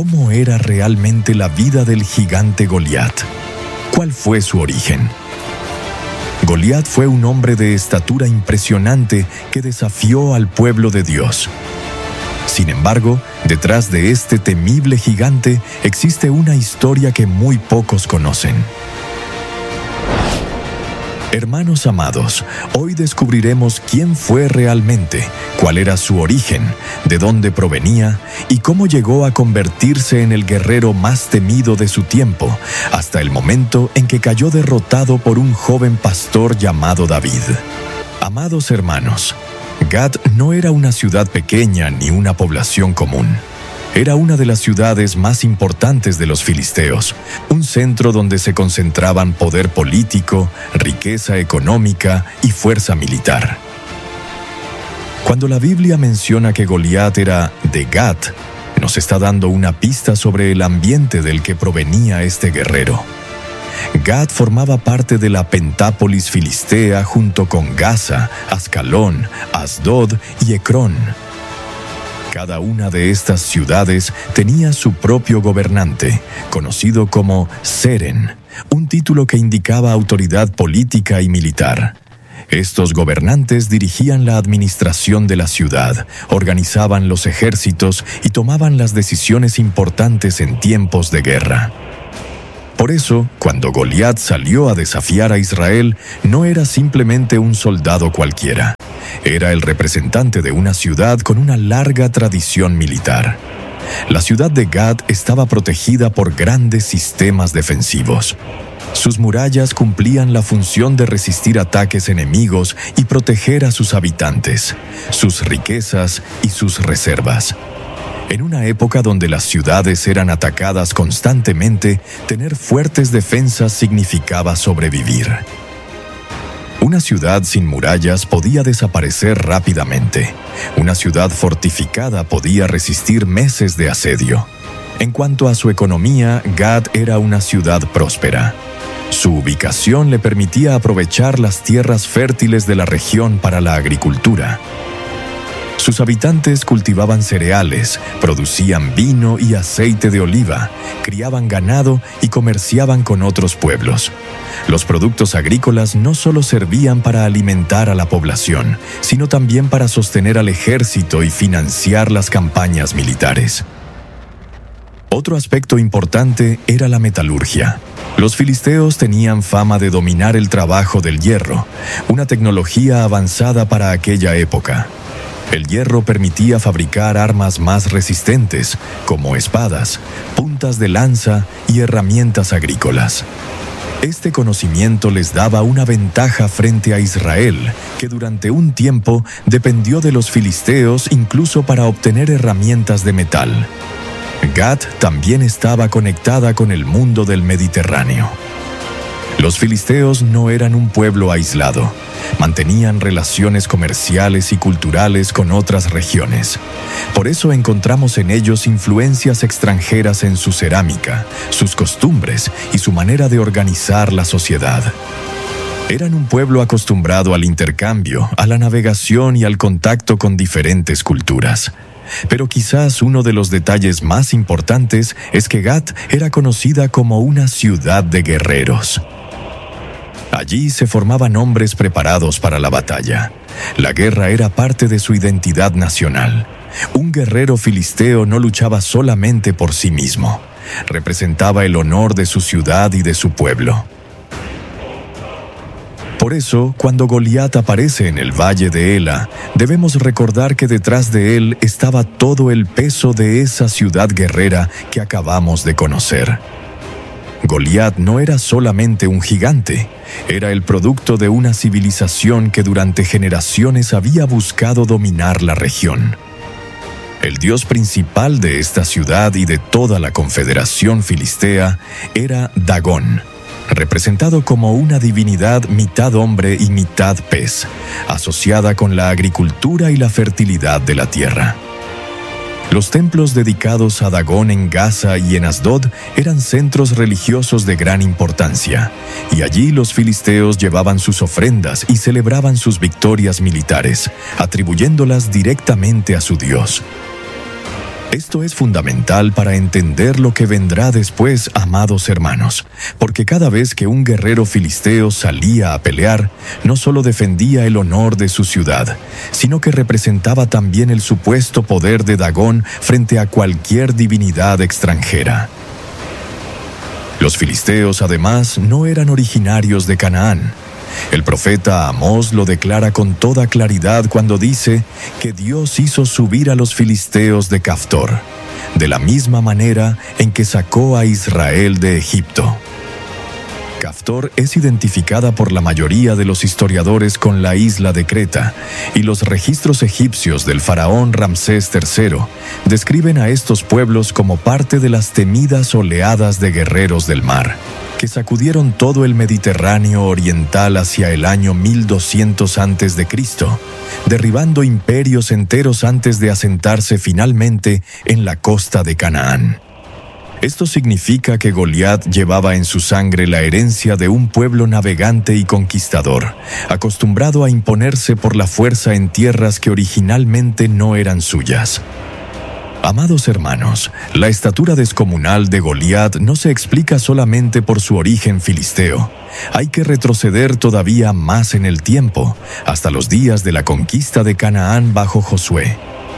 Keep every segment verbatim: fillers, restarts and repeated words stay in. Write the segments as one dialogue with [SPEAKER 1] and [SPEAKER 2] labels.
[SPEAKER 1] ¿cómo era realmente la vida del gigante Goliat? ¿Cuál fue su origen? Goliat fue un hombre de estatura impresionante que desafió al pueblo de Dios. Sin embargo, detrás de este temible gigante existe una historia que muy pocos conocen. Hermanos amados, hoy descubriremos quién fue realmente, cuál era su origen, de dónde provenía y cómo llegó a convertirse en el guerrero más temido de su tiempo, hasta el momento en que cayó derrotado por un joven pastor llamado David. Amados hermanos, Gat no era una ciudad pequeña ni una población común. Era una de las ciudades más importantes de los filisteos, un centro donde se concentraban poder político, riqueza económica y fuerza militar. Cuando la Biblia menciona que Goliat era de Gat, nos está dando una pista sobre el ambiente del que provenía este guerrero. Gat formaba parte de la Pentápolis filistea junto con Gaza, Ascalón, Asdod y Ecrón. Cada una de estas ciudades tenía su propio gobernante, conocido como Seren, un título que indicaba autoridad política y militar. Estos gobernantes dirigían la administración de la ciudad, organizaban los ejércitos y tomaban las decisiones importantes en tiempos de guerra. Por eso, cuando Goliat salió a desafiar a Israel, no era simplemente un soldado cualquiera. Era el representante de una ciudad con una larga tradición militar. La ciudad de Gat estaba protegida por grandes sistemas defensivos. Sus murallas cumplían la función de resistir ataques enemigos y proteger a sus habitantes, sus riquezas y sus reservas. En una época donde las ciudades eran atacadas constantemente, tener fuertes defensas significaba sobrevivir. Una ciudad sin murallas podía desaparecer rápidamente. Una ciudad fortificada podía resistir meses de asedio. En cuanto a su economía, Gat era una ciudad próspera. Su ubicación le permitía aprovechar las tierras fértiles de la región para la agricultura. Sus habitantes cultivaban cereales, producían vino y aceite de oliva, criaban ganado y comerciaban con otros pueblos. Los productos agrícolas no solo servían para alimentar a la población, sino también para sostener al ejército y financiar las campañas militares. Otro aspecto importante era la metalurgia. Los filisteos tenían fama de dominar el trabajo del hierro, una tecnología avanzada para aquella época. El hierro permitía fabricar armas más resistentes, como espadas, puntas de lanza y herramientas agrícolas. Este conocimiento les daba una ventaja frente a Israel, que durante un tiempo dependió de los filisteos incluso para obtener herramientas de metal. Gat también estaba conectada con el mundo del Mediterráneo. Los filisteos no eran un pueblo aislado. Mantenían relaciones comerciales y culturales con otras regiones. Por eso encontramos en ellos influencias extranjeras en su cerámica, sus costumbres y su manera de organizar la sociedad. Eran un pueblo acostumbrado al intercambio, a la navegación y al contacto con diferentes culturas. Pero quizás uno de los detalles más importantes es que Gat era conocida como una ciudad de guerreros. Allí se formaban hombres preparados para la batalla. La guerra era parte de su identidad nacional. Un guerrero filisteo no luchaba solamente por sí mismo. Representaba el honor de su ciudad y de su pueblo. Por eso, cuando Goliat aparece en el valle de Ela, debemos recordar que detrás de él estaba todo el peso de esa ciudad guerrera que acabamos de conocer. Goliat no era solamente un gigante, era el producto de una civilización que durante generaciones había buscado dominar la región. El dios principal de esta ciudad y de toda la confederación filistea era Dagón, representado como una divinidad mitad hombre y mitad pez, asociada con la agricultura y la fertilidad de la tierra. Los templos dedicados a Dagón en Gaza y en Asdod eran centros religiosos de gran importancia, y allí los filisteos llevaban sus ofrendas y celebraban sus victorias militares, atribuyéndolas directamente a su dios. Esto es fundamental para entender lo que vendrá después, amados hermanos, porque cada vez que un guerrero filisteo salía a pelear, no solo defendía el honor de su ciudad, sino que representaba también el supuesto poder de Dagón frente a cualquier divinidad extranjera. Los filisteos, además, no eran originarios de Canaán. El profeta Amós lo declara con toda claridad cuando dice que Dios hizo subir a los filisteos de Caftor, de la misma manera en que sacó a Israel de Egipto. Caftor es identificada por la mayoría de los historiadores con la isla de Creta, y los registros egipcios del faraón Ramsés tercero describen a estos pueblos como parte de las temidas oleadas de guerreros del mar, que sacudieron todo el Mediterráneo oriental hacia el año mil doscientos antes de Cristo, derribando imperios enteros antes de asentarse finalmente en la costa de Canaán. Esto significa que Goliat llevaba en su sangre la herencia de un pueblo navegante y conquistador, acostumbrado a imponerse por la fuerza en tierras que originalmente no eran suyas. Amados hermanos, la estatura descomunal de Goliat no se explica solamente por su origen filisteo. Hay que retroceder todavía más en el tiempo, hasta los días de la conquista de Canaán bajo Josué.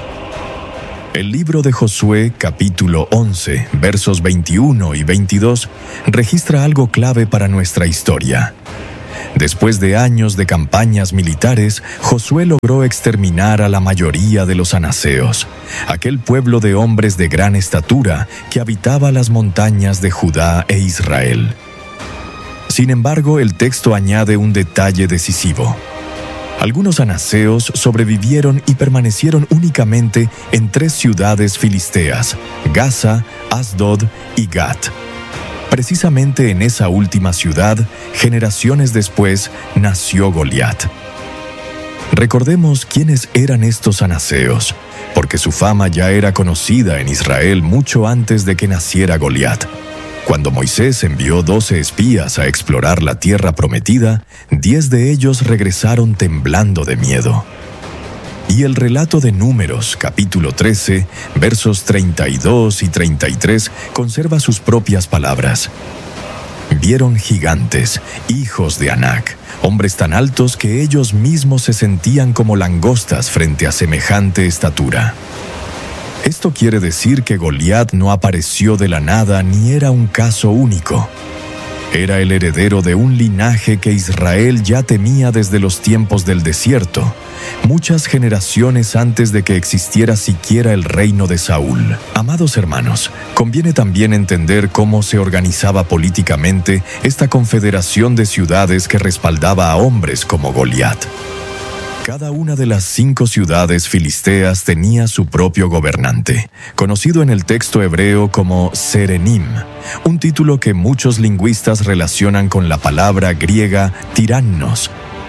[SPEAKER 1] El libro de Josué, capítulo once, versos veintiuno y veintidós, registra algo clave para nuestra historia. Después de años de campañas militares, Josué logró exterminar a la mayoría de los anaseos, aquel pueblo de hombres de gran estatura que habitaba las montañas de Judá e Israel. Sin embargo, el texto añade un detalle decisivo. Algunos anaseos sobrevivieron y permanecieron únicamente en tres ciudades filisteas: Gaza, Asdod y Gat. Precisamente en esa última ciudad, generaciones después, nació Goliat. Recordemos quiénes eran estos anaseos, porque su fama ya era conocida en Israel mucho antes de que naciera Goliat. Cuando Moisés envió doce espías a explorar la tierra prometida, diez de ellos regresaron temblando de miedo. Y el relato de Números, capítulo trece, versos treinta y dos y treinta y tres, conserva sus propias palabras. Vieron gigantes, hijos de Anac, hombres tan altos que ellos mismos se sentían como langostas frente a semejante estatura. Esto quiere decir que Goliat no apareció de la nada ni era un caso único. Era el heredero de un linaje que Israel ya temía desde los tiempos del desierto, muchas generaciones antes de que existiera siquiera el reino de Saúl. Amados hermanos, conviene también entender cómo se organizaba políticamente esta confederación de ciudades que respaldaba a hombres como Goliat. Cada una de las cinco ciudades filisteas tenía su propio gobernante, conocido en el texto hebreo como Serenim, un título que muchos lingüistas relacionan con la palabra griega tirannos,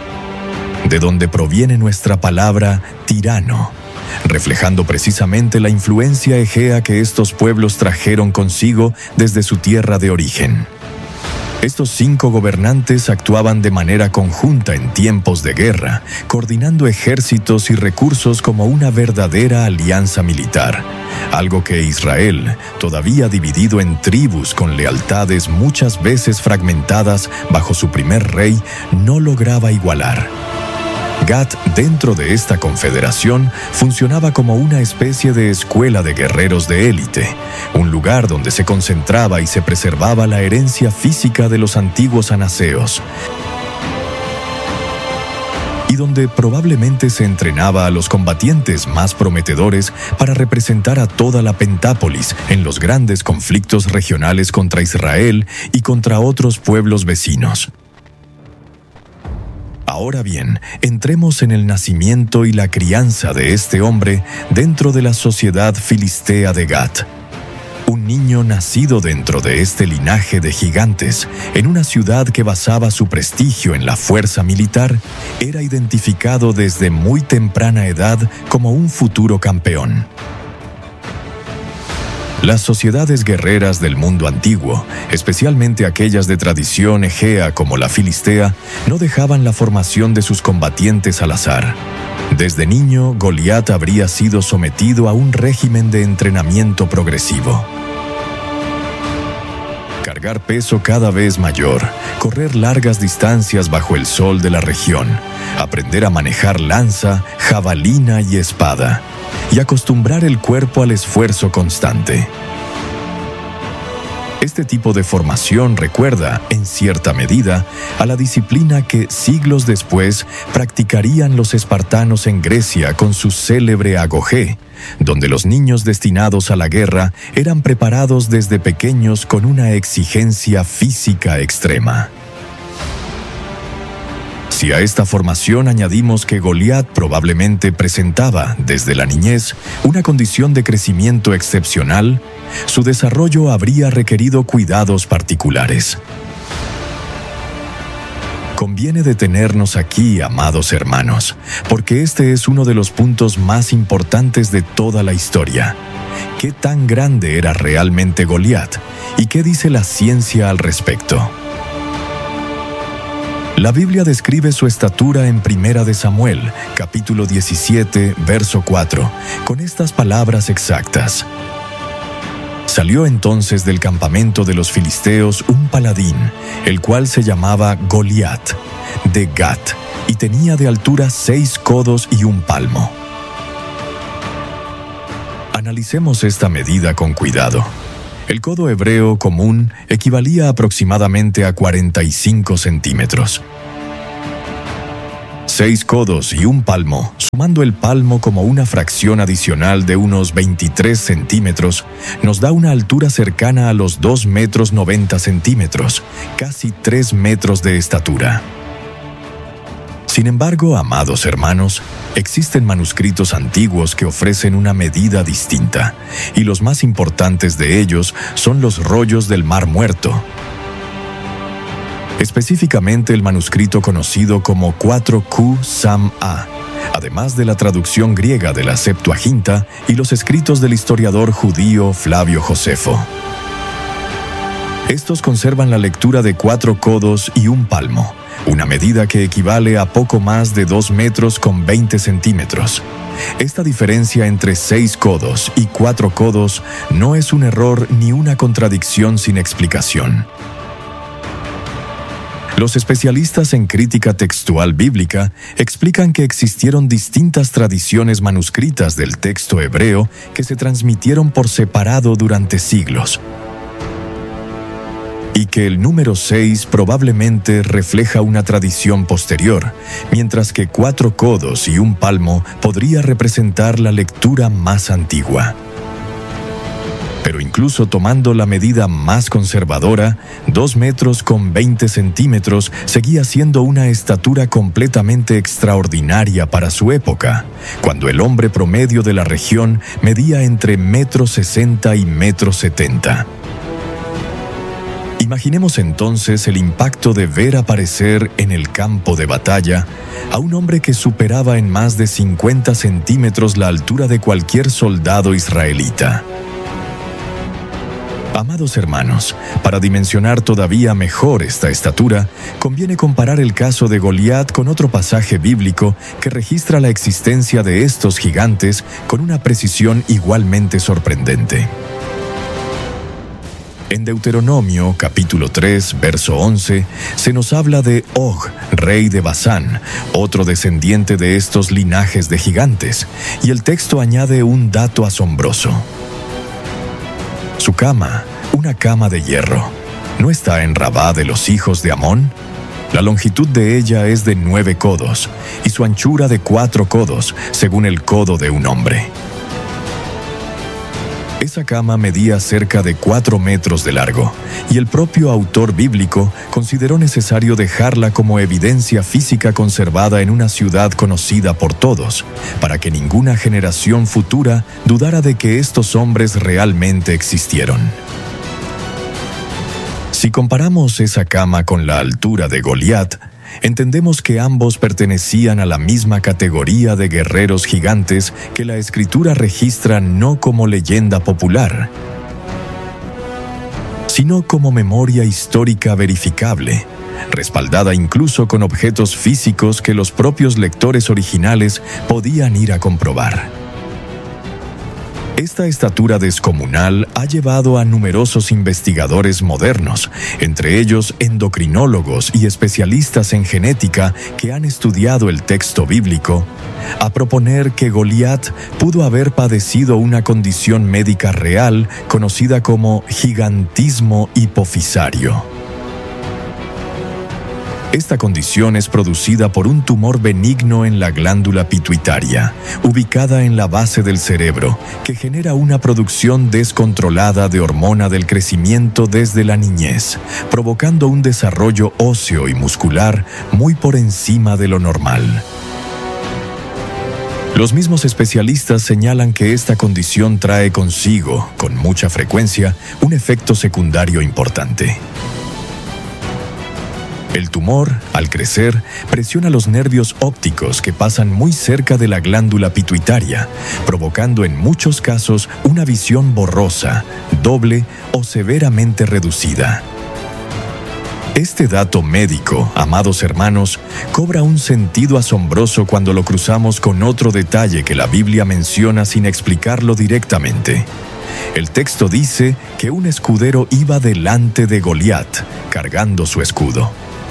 [SPEAKER 1] de donde proviene nuestra palabra tirano, reflejando precisamente la influencia egea que estos pueblos trajeron consigo desde su tierra de origen. Estos cinco gobernantes actuaban de manera conjunta en tiempos de guerra, coordinando ejércitos y recursos como una verdadera alianza militar, algo que Israel, todavía dividido en tribus con lealtades muchas veces fragmentadas bajo su primer rey, no lograba igualar. Gat, dentro de esta confederación, funcionaba como una especie de escuela de guerreros de élite, un lugar donde se concentraba y se preservaba la herencia física de los antiguos anaseos, y donde probablemente se entrenaba a los combatientes más prometedores para representar a toda la Pentápolis en los grandes conflictos regionales contra Israel y contra otros pueblos vecinos. Ahora bien, entremos en el nacimiento y la crianza de este hombre dentro de la sociedad filistea de Gat. Un niño nacido dentro de este linaje de gigantes, en una ciudad que basaba su prestigio en la fuerza militar, era identificado desde muy temprana edad como un futuro campeón. Las sociedades guerreras del mundo antiguo, especialmente aquellas de tradición egea como la filistea, no dejaban la formación de sus combatientes al azar. Desde niño, Goliat habría sido sometido a un régimen de entrenamiento progresivo. Cargar peso cada vez mayor, correr largas distancias bajo el sol de la región, aprender a manejar lanza, jabalina y espada, y acostumbrar el cuerpo al esfuerzo constante. Este tipo de formación recuerda, en cierta medida, a la disciplina que siglos después practicarían los espartanos en Grecia con su célebre agogé, donde los niños destinados a la guerra eran preparados desde pequeños con una exigencia física extrema. Si a esta formación añadimos que Goliat probablemente presentaba, desde la niñez, una condición de crecimiento excepcional, su desarrollo habría requerido cuidados particulares. Conviene detenernos aquí, amados hermanos, porque este es uno de los puntos más importantes de toda la historia. ¿Qué tan grande era realmente Goliat? ¿Y qué dice la ciencia al respecto? La Biblia describe su estatura en Primera de Samuel, capítulo diecisiete, verso cuatro, con estas palabras exactas. Salió entonces del campamento de los filisteos un paladín, el cual se llamaba Goliat, de Gat, y tenía de altura seis codos y un palmo. Analicemos esta medida con cuidado. El codo hebreo común equivalía aproximadamente a cuarenta y cinco centímetros. Seis codos y un palmo, sumando el palmo como una fracción adicional de unos veintitrés centímetros, nos da una altura cercana a los dos metros noventa centímetros, casi tres metros de estatura. Sin embargo, amados hermanos, existen manuscritos antiguos que ofrecen una medida distinta, y los más importantes de ellos son los rollos del Mar Muerto. Específicamente el manuscrito conocido como cuatro Q Sam A, además de la traducción griega de la Septuaginta y los escritos del historiador judío Flavio Josefo. Estos conservan la lectura de cuatro codos y un palmo, una medida que equivale a poco más de dos metros con veinte centímetros. Esta diferencia entre seis codos y cuatro codos no es un error ni una contradicción sin explicación. Los especialistas en crítica textual bíblica explican que existieron distintas tradiciones manuscritas del texto hebreo que se transmitieron por separado durante siglos, y que el número seis probablemente refleja una tradición posterior, mientras que cuatro codos y un palmo podría representar la lectura más antigua. Pero incluso tomando la medida más conservadora, dos metros con veinte centímetros seguía siendo una estatura completamente extraordinaria para su época, cuando el hombre promedio de la región medía entre metro sesenta y metro setenta. Imaginemos entonces el impacto de ver aparecer en el campo de batalla a un hombre que superaba en más de cincuenta centímetros la altura de cualquier soldado israelita. Amados hermanos, para dimensionar todavía mejor esta estatura, conviene comparar el caso de Goliat con otro pasaje bíblico que registra la existencia de estos gigantes con una precisión igualmente sorprendente. En Deuteronomio, capítulo tres, verso once, se nos habla de Og, rey de Basán, otro descendiente de estos linajes de gigantes, y el texto añade un dato asombroso. Su cama, una cama de hierro, ¿no está en Rabá de los hijos de Amón? La longitud de ella es de nueve codos, y su anchura de cuatro codos, según el codo de un hombre. Esa cama medía cerca de cuatro metros de largo, y el propio autor bíblico consideró necesario dejarla como evidencia física conservada en una ciudad conocida por todos, para que ninguna generación futura dudara de que estos hombres realmente existieron. Si comparamos esa cama con la altura de Goliat, entendemos que ambos pertenecían a la misma categoría de guerreros gigantes que la Escritura registra no como leyenda popular, sino como memoria histórica verificable, respaldada incluso con objetos físicos que los propios lectores originales podían ir a comprobar. Esta estatura descomunal ha llevado a numerosos investigadores modernos, entre ellos endocrinólogos y especialistas en genética que han estudiado el texto bíblico, a proponer que Goliat pudo haber padecido una condición médica real conocida como gigantismo hipofisario. Esta condición es producida por un tumor benigno en la glándula pituitaria, ubicada en la base del cerebro, que genera una producción descontrolada de hormona del crecimiento desde la niñez, provocando un desarrollo óseo y muscular muy por encima de lo normal. Los mismos especialistas señalan que esta condición trae consigo, con mucha frecuencia, un efecto secundario importante. El tumor, al crecer, presiona los nervios ópticos que pasan muy cerca de la glándula pituitaria, provocando en muchos casos una visión borrosa, doble o severamente reducida. Este dato médico, amados hermanos, cobra un sentido asombroso cuando lo cruzamos con otro detalle que la Biblia menciona sin explicarlo directamente. El texto dice que un escudero iba delante de Goliat, cargando su escudo.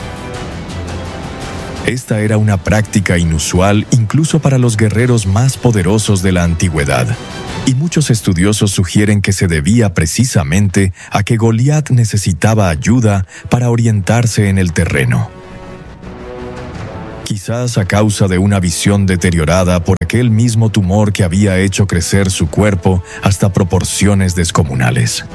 [SPEAKER 1] Esta era una práctica inusual incluso para los guerreros más poderosos de la antigüedad, y muchos estudiosos sugieren que se debía precisamente a que Goliat necesitaba ayuda para orientarse en el terreno. Quizás a causa de una visión deteriorada por aquel mismo tumor que había hecho crecer su cuerpo hasta proporciones descomunales.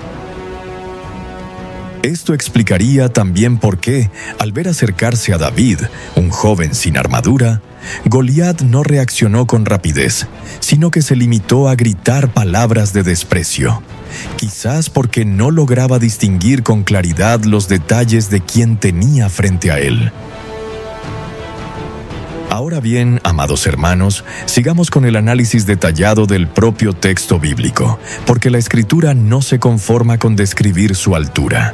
[SPEAKER 1] Esto explicaría también por qué, al ver acercarse a David, un joven sin armadura, Goliat no reaccionó con rapidez, sino que se limitó a gritar palabras de desprecio, quizás porque no lograba distinguir con claridad los detalles de quien tenía frente a él. Ahora bien, amados hermanos, sigamos con el análisis detallado del propio texto bíblico, porque la Escritura no se conforma con describir su altura.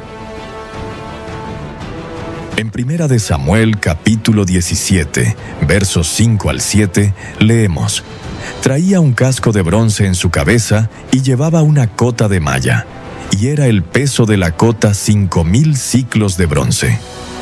[SPEAKER 1] En Primera de Samuel, capítulo diecisiete, versos cinco al siete, leemos: Traía un casco de bronce en su cabeza y llevaba una cota de malla, y era el peso de la cota cinco mil siclos de bronce.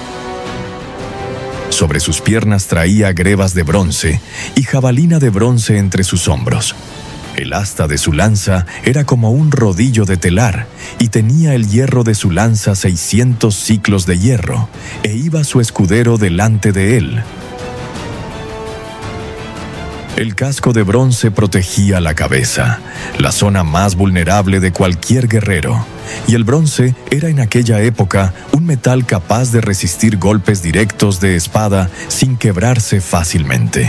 [SPEAKER 1] Sobre sus piernas traía grebas de bronce y jabalina de bronce entre sus hombros. El asta de su lanza era como un rodillo de telar, y tenía el hierro de su lanza seiscientos siclos de hierro, e iba su escudero delante de él. El casco de bronce protegía la cabeza, la zona más vulnerable de cualquier guerrero, y el bronce era en aquella época un metal capaz de resistir golpes directos de espada sin quebrarse fácilmente.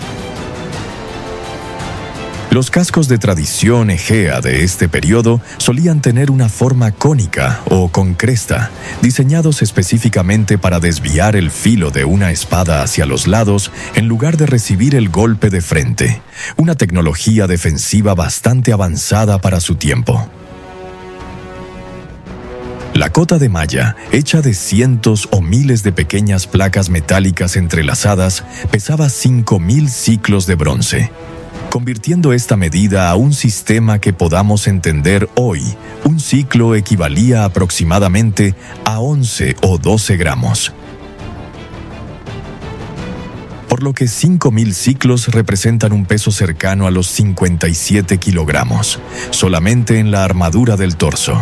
[SPEAKER 1] Los cascos de tradición egea de este periodo solían tener una forma cónica o con cresta, diseñados específicamente para desviar el filo de una espada hacia los lados en lugar de recibir el golpe de frente, una tecnología defensiva bastante avanzada para su tiempo. La cota de malla, hecha de cientos o miles de pequeñas placas metálicas entrelazadas, pesaba cinco mil siclos de bronce. Convirtiendo esta medida a un sistema que podamos entender hoy, un ciclo equivalía aproximadamente a once o doce gramos. Por lo que cinco mil ciclos representan un peso cercano a los cincuenta y siete kilogramos, solamente en la armadura del torso.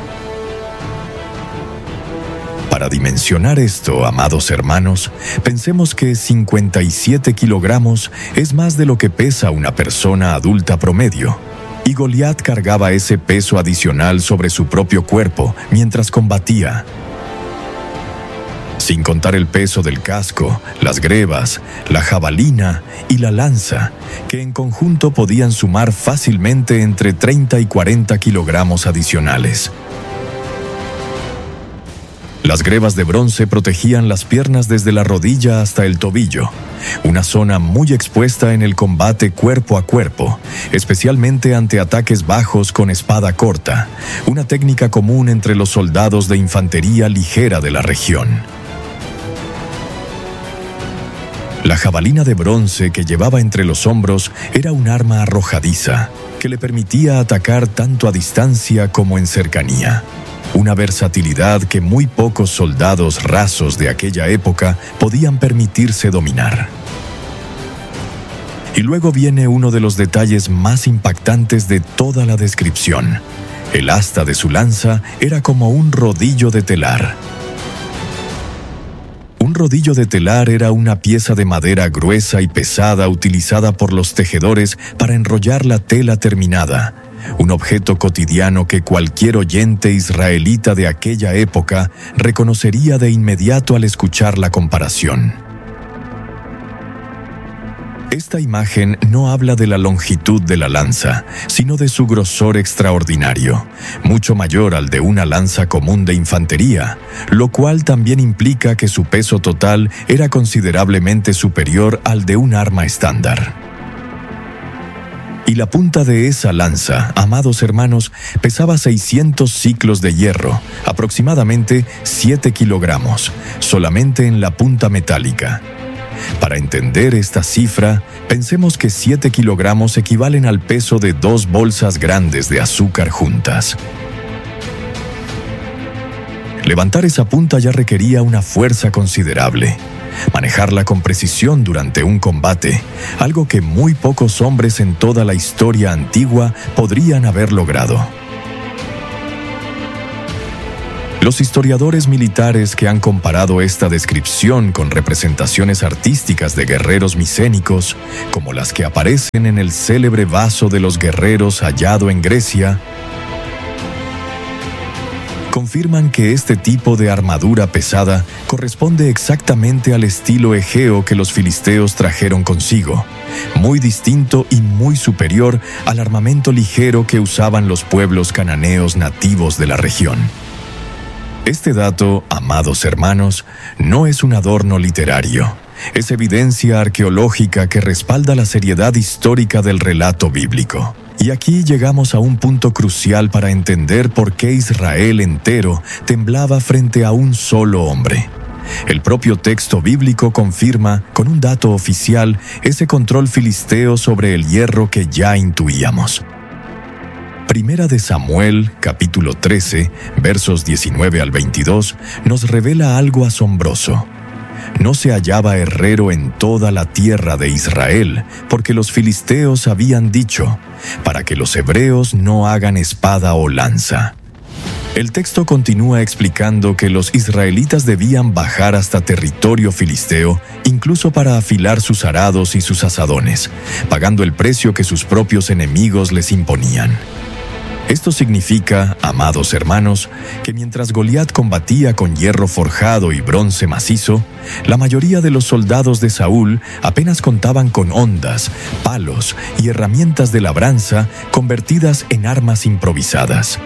[SPEAKER 1] Para dimensionar esto, amados hermanos, pensemos que cincuenta y siete kilogramos es más de lo que pesa una persona adulta promedio, y Goliat cargaba ese peso adicional sobre su propio cuerpo mientras combatía. Sin contar el peso del casco, las grebas, la jabalina y la lanza, que en conjunto podían sumar fácilmente entre treinta y cuarenta kilogramos adicionales. Las grebas de bronce protegían las piernas desde la rodilla hasta el tobillo, una zona muy expuesta en el combate cuerpo a cuerpo, especialmente ante ataques bajos con espada corta, una técnica común entre los soldados de infantería ligera de la región. La jabalina de bronce que llevaba entre los hombros era un arma arrojadiza, que le permitía atacar tanto a distancia como en cercanía. Una versatilidad que muy pocos soldados rasos de aquella época podían permitirse dominar. Y luego viene uno de los detalles más impactantes de toda la descripción. El asta de su lanza era como un rodillo de telar. Un rodillo de telar era una pieza de madera gruesa y pesada utilizada por los tejedores para enrollar la tela terminada, un objeto cotidiano que cualquier oyente israelita de aquella época reconocería de inmediato al escuchar la comparación. Esta imagen no habla de la longitud de la lanza, sino de su grosor extraordinario, mucho mayor al de una lanza común de infantería, lo cual también implica que su peso total era considerablemente superior al de un arma estándar. Y la punta de esa lanza, amados hermanos, pesaba seiscientos siclos de hierro, aproximadamente siete kilogramos, solamente en la punta metálica. Para entender esta cifra, pensemos que siete kilogramos equivalen al peso de dos bolsas grandes de azúcar juntas. Levantar esa punta ya requería una fuerza considerable. Manejarla con precisión durante un combate, algo que muy pocos hombres en toda la historia antigua podrían haber logrado. Los historiadores militares que han comparado esta descripción con representaciones artísticas de guerreros micénicos, como las que aparecen en el célebre vaso de los guerreros hallado en Grecia, confirman que este tipo de armadura pesada corresponde exactamente al estilo egeo que los filisteos trajeron consigo, muy distinto y muy superior al armamento ligero que usaban los pueblos cananeos nativos de la región. Este dato, amados hermanos, no es un adorno literario, es evidencia arqueológica que respalda la seriedad histórica del relato bíblico. Y aquí llegamos a un punto crucial para entender por qué Israel entero temblaba frente a un solo hombre. El propio texto bíblico confirma, con un dato oficial, ese control filisteo sobre el hierro que ya intuíamos. Primera de Samuel, capítulo trece, versos diecinueve al veintidós, nos revela algo asombroso. No se hallaba herrero en toda la tierra de Israel, porque los filisteos habían dicho, para que los hebreos no hagan espada o lanza. El texto continúa explicando que los israelitas debían bajar hasta territorio filisteo, incluso para afilar sus arados y sus azadones, pagando el precio que sus propios enemigos les imponían. Esto significa, amados hermanos, que mientras Goliat combatía con hierro forjado y bronce macizo, la mayoría de los soldados de Saúl apenas contaban con hondas, palos y herramientas de labranza convertidas en armas improvisadas.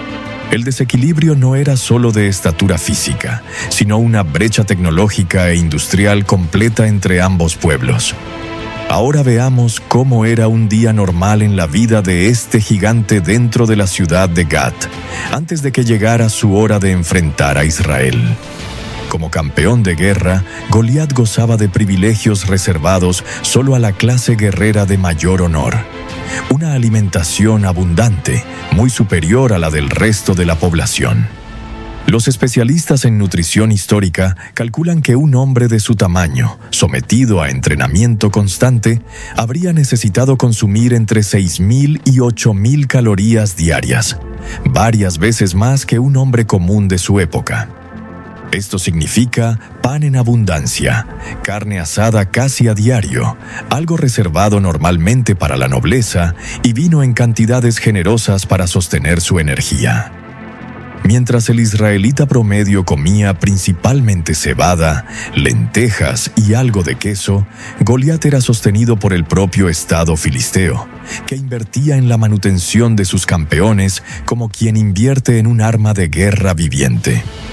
[SPEAKER 1] El desequilibrio no era solo de estatura física, sino una brecha tecnológica e industrial completa entre ambos pueblos. Ahora veamos cómo era un día normal en la vida de este gigante dentro de la ciudad de Gat, antes de que llegara su hora de enfrentar a Israel. Como campeón de guerra, Goliat gozaba de privilegios reservados solo a la clase guerrera de mayor honor. Una alimentación abundante, muy superior a la del resto de la población. Los especialistas en nutrición histórica calculan que un hombre de su tamaño, sometido a entrenamiento constante, habría necesitado consumir entre seis mil y ocho mil calorías diarias, varias veces más que un hombre común de su época. Esto significa pan en abundancia, carne asada casi a diario, algo reservado normalmente para la nobleza y vino en cantidades generosas para sostener su energía. Mientras el israelita promedio comía principalmente cebada, lentejas y algo de queso, Goliat era sostenido por el propio estado filisteo, que invertía en la manutención de sus campeones como quien invierte en un arma de guerra viviente.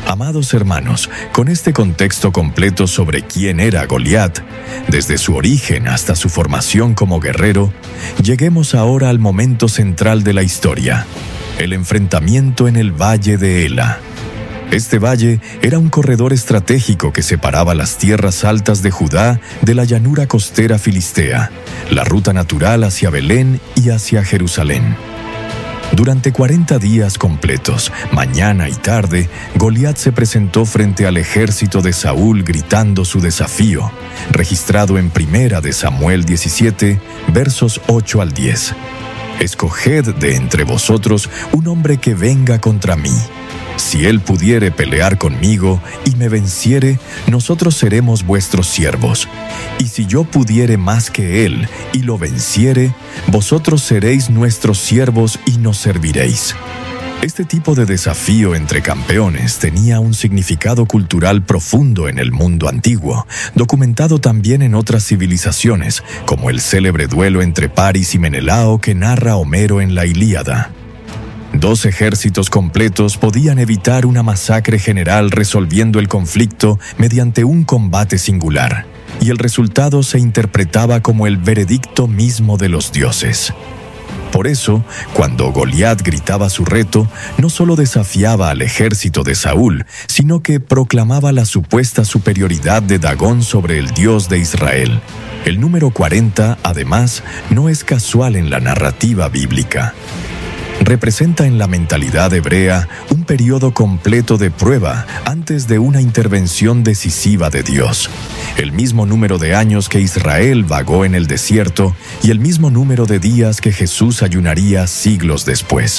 [SPEAKER 1] Amados hermanos, con este contexto completo sobre quién era Goliat, desde su origen hasta su formación como guerrero, lleguemos ahora al momento central de la historia, el enfrentamiento en el Valle de Ela. Este valle era un corredor estratégico que separaba las tierras altas de Judá de la llanura costera filistea, la ruta natural hacia Belén y hacia Jerusalén. Durante cuarenta días completos, mañana y tarde, Goliat se presentó frente al ejército de Saúl gritando su desafío, registrado en Primera de Samuel diecisiete, versos ocho al diez. «Escoged de entre vosotros un hombre que venga contra mí. Si él pudiere pelear conmigo y me venciere, nosotros seremos vuestros siervos. Y si yo pudiere más que él y lo venciere, vosotros seréis nuestros siervos y nos serviréis». Este tipo de desafío entre campeones tenía un significado cultural profundo en el mundo antiguo, documentado también en otras civilizaciones, como el célebre duelo entre Paris y Menelao que narra Homero en la Ilíada. Dos ejércitos completos podían evitar una masacre general resolviendo el conflicto mediante un combate singular, y el resultado se interpretaba como el veredicto mismo de los dioses. Por eso, cuando Goliat gritaba su reto, no solo desafiaba al ejército de Saúl, sino que proclamaba la supuesta superioridad de Dagón sobre el Dios de Israel. El número cuarenta, además, no es casual en la narrativa bíblica. Representa en la mentalidad hebrea un periodo completo de prueba antes de una intervención decisiva de Dios. El mismo número de años que Israel vagó en el desierto y el mismo número de días que Jesús ayunaría siglos después.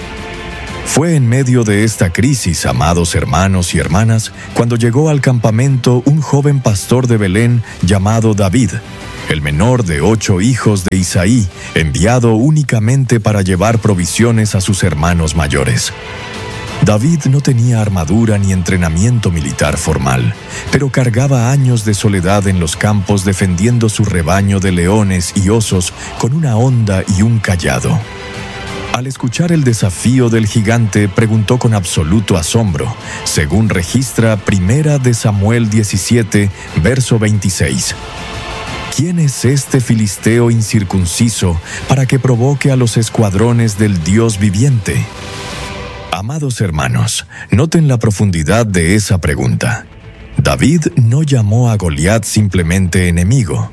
[SPEAKER 1] Fue en medio de esta crisis, amados hermanos y hermanas, cuando llegó al campamento un joven pastor de Belén llamado David, el menor de ocho hijos de Isaí, enviado únicamente para llevar provisiones a sus hermanos mayores. David no tenía armadura ni entrenamiento militar formal, pero cargaba años de soledad en los campos defendiendo su rebaño de leones y osos con una honda y un cayado. Al escuchar el desafío del gigante, preguntó con absoluto asombro, según registra Primera de Samuel diecisiete, verso veintiséis. ¿Quién es este filisteo incircunciso para que provoque a los escuadrones del Dios viviente? Amados hermanos, noten la profundidad de esa pregunta. David no llamó a Goliat simplemente enemigo,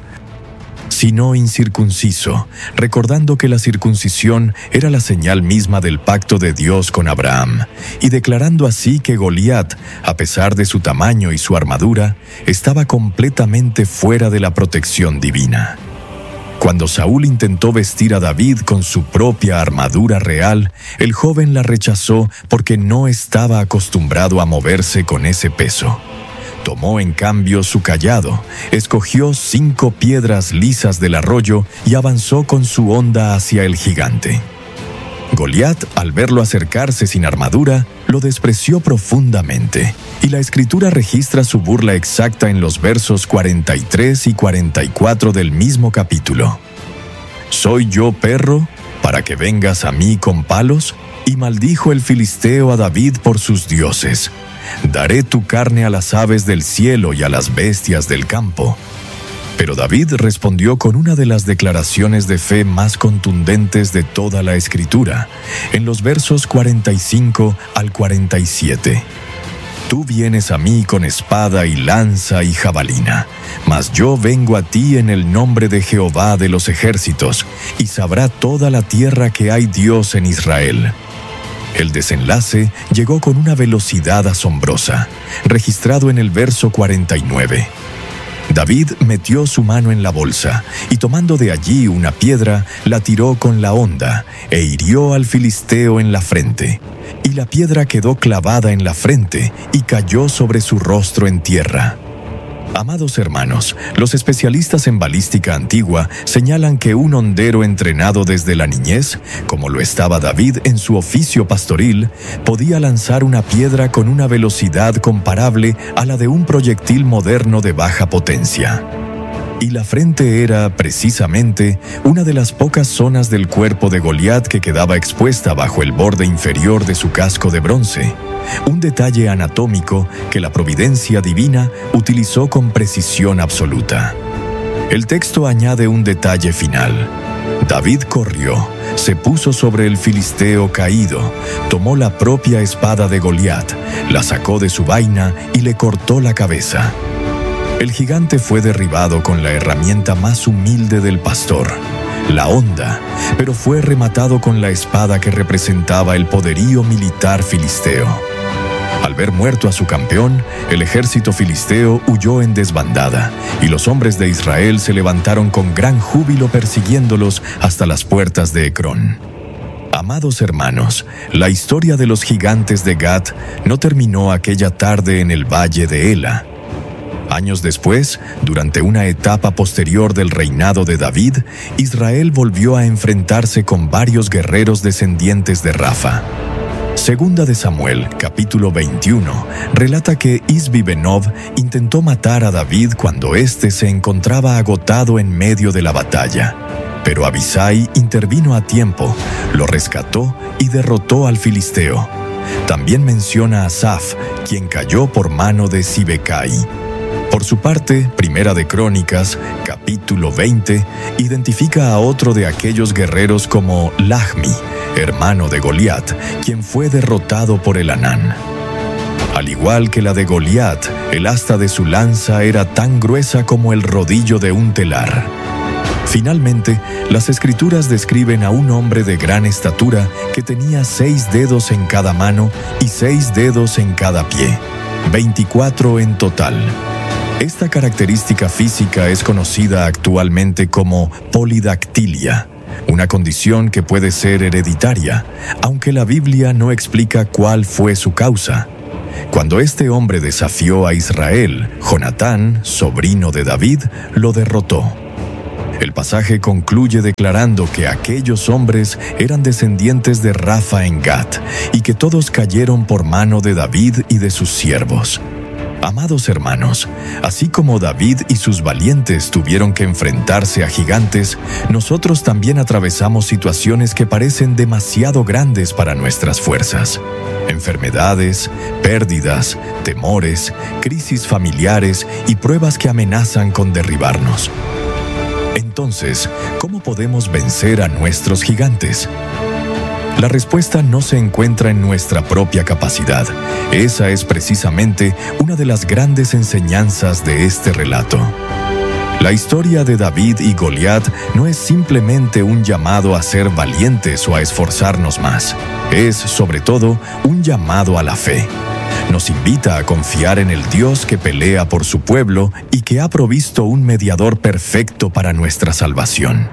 [SPEAKER 1] sino incircunciso, recordando que la circuncisión era la señal misma del pacto de Dios con Abraham, y declarando así que Goliat, a pesar de su tamaño y su armadura, estaba completamente fuera de la protección divina. Cuando Saúl intentó vestir a David con su propia armadura real, el joven la rechazó porque no estaba acostumbrado a moverse con ese peso. Tomó en cambio su cayado, escogió cinco piedras lisas del arroyo y avanzó con su honda hacia el gigante. Goliat, al verlo acercarse sin armadura, lo despreció profundamente, y la Escritura registra su burla exacta en los versos cuarenta y tres y cuarenta y cuatro del mismo capítulo. ¿Soy yo perro, para que vengas a mí con palos? Y maldijo el filisteo a David por sus dioses. Daré tu carne a las aves del cielo y a las bestias del campo. Pero David respondió con una de las declaraciones de fe más contundentes de toda la Escritura, en los versos cuarenta y cinco al cuarenta y siete. Tú vienes a mí con espada y lanza y jabalina, mas yo vengo a ti en el nombre de Jehová de los ejércitos, y sabrá toda la tierra que hay Dios en Israel. El desenlace llegó con una velocidad asombrosa, registrado en el verso cuarenta y nueve. David metió su mano en la bolsa y tomando de allí una piedra, la tiró con la honda e hirió al filisteo en la frente. Y la piedra quedó clavada en la frente y cayó sobre su rostro en tierra. Amados hermanos, los especialistas en balística antigua señalan que un hondero entrenado desde la niñez, como lo estaba David en su oficio pastoril, podía lanzar una piedra con una velocidad comparable a la de un proyectil moderno de baja potencia. y la frente era, precisamente, una de las pocas zonas del cuerpo de Goliat que quedaba expuesta bajo el borde inferior de su casco de bronce, un detalle anatómico que la providencia divina utilizó con precisión absoluta. El texto añade un detalle final. David corrió, se puso sobre el filisteo caído, tomó la propia espada de Goliat, la sacó de su vaina y le cortó la cabeza. El gigante fue derribado con la herramienta más humilde del pastor, la honda, pero fue rematado con la espada que representaba el poderío militar filisteo. Al ver muerto a su campeón, el ejército filisteo huyó en desbandada, y los hombres de Israel se levantaron con gran júbilo persiguiéndolos hasta las puertas de Ecrón. Amados hermanos, la historia de los gigantes de Gat no terminó aquella tarde en el valle de Ela. Años después, durante una etapa posterior del reinado de David, Israel volvió a enfrentarse con varios guerreros descendientes de Rafa. Segunda de Samuel, capítulo veintiuno, relata que Isbi-Benob intentó matar a David cuando éste se encontraba agotado en medio de la batalla. Pero Abisai intervino a tiempo, lo rescató y derrotó al filisteo. También menciona a Asaf, quien cayó por mano de Sibecai. Por su parte, Primera de Crónicas, capítulo veinte, identifica a otro de aquellos guerreros como Lahmi, hermano de Goliat, quien fue derrotado por el Anán. Al igual que la de Goliat, el asta de su lanza era tan gruesa como el rodillo de un telar. Finalmente, las Escrituras describen a un hombre de gran estatura que tenía seis dedos en cada mano y seis dedos en cada pie, veinticuatro en total. Esta característica física es conocida actualmente como polidactilia, una condición que puede ser hereditaria, aunque la Biblia no explica cuál fue su causa. Cuando este hombre desafió a Israel, Jonatán, sobrino de David, lo derrotó. El pasaje concluye declarando que aquellos hombres eran descendientes de Rafa en Gat y que todos cayeron por mano de David y de sus siervos. Amados hermanos, así como David y sus valientes tuvieron que enfrentarse a gigantes, nosotros también atravesamos situaciones que parecen demasiado grandes para nuestras fuerzas. Enfermedades, pérdidas, temores, crisis familiares y pruebas que amenazan con derribarnos. Entonces, ¿cómo podemos vencer a nuestros gigantes? La respuesta no se encuentra en nuestra propia capacidad. Esa es precisamente una de las grandes enseñanzas de este relato. La historia de David y Goliat no es simplemente un llamado a ser valientes o a esforzarnos más. Es, sobre todo, un llamado a la fe. Nos invita a confiar en el Dios que pelea por su pueblo y que ha provisto un mediador perfecto para nuestra salvación.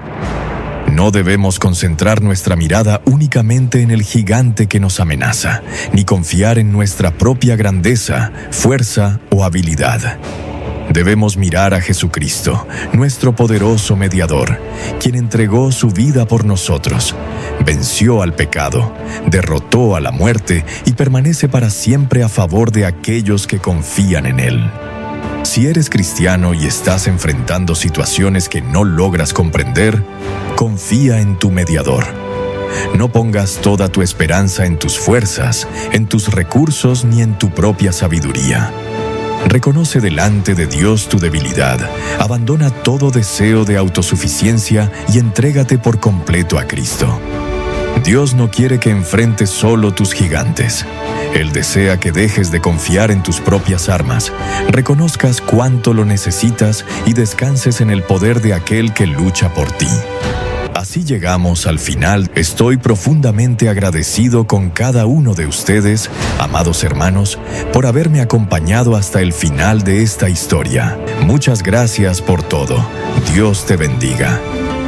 [SPEAKER 1] No debemos concentrar nuestra mirada únicamente en el gigante que nos amenaza, ni confiar en nuestra propia grandeza, fuerza o habilidad. Debemos mirar a Jesucristo, nuestro poderoso mediador, quien entregó su vida por nosotros, venció al pecado, derrotó a la muerte y permanece para siempre a favor de aquellos que confían en Él. Si eres cristiano y estás enfrentando situaciones que no logras comprender, confía en tu mediador. No pongas toda tu esperanza en tus fuerzas, en tus recursos ni en tu propia sabiduría. Reconoce delante de Dios tu debilidad, abandona todo deseo de autosuficiencia y entrégate por completo a Cristo. Dios no quiere que enfrentes solo tus gigantes. Él desea que dejes de confiar en tus propias armas, reconozcas cuánto lo necesitas y descanses en el poder de aquel que lucha por ti. Así llegamos al final. Estoy profundamente agradecido con cada uno de ustedes, amados hermanos, por haberme acompañado hasta el final de esta historia. Muchas gracias por todo. Dios te bendiga.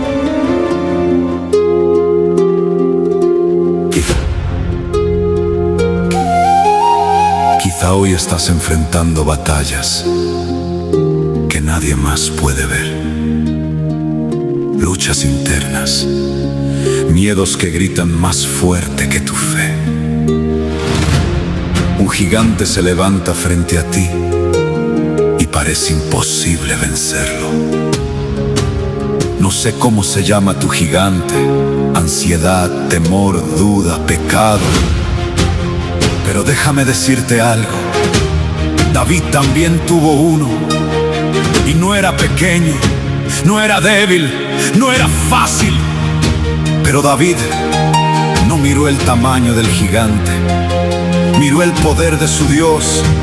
[SPEAKER 2] Quizá hoy estás enfrentando batallas que nadie más puede ver. Luchas internas, miedos que gritan más fuerte que tu fe. Un gigante se levanta frente a ti y parece imposible vencerlo. No sé cómo se llama tu gigante, ansiedad, temor, duda, pecado. Pero déjame decirte algo, David también tuvo uno, y no era pequeño, no era débil, no era fácil. Pero David no miró el tamaño del gigante, miró el poder de su Dios.